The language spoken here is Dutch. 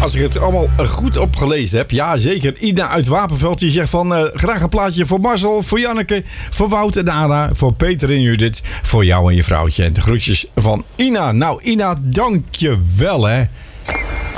Als ik het allemaal goed opgelezen heb. Ja, zeker. Ina uit Wapenveld die zegt van... graag een plaatje voor Marcel, voor Janneke, voor Wout en Anna, voor Peter en Judith, voor jou en je vrouwtje. En de groetjes van Ina. Nou, Ina, dank je wel, hè.